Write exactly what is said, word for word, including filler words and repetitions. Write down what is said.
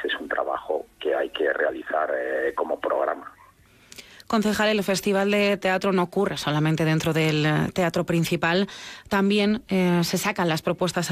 es un trabajo que hay que realizar eh, como programa. Concejal, el Festival de Teatro no ocurre solamente dentro del teatro principal, también eh, se sacan las propuestas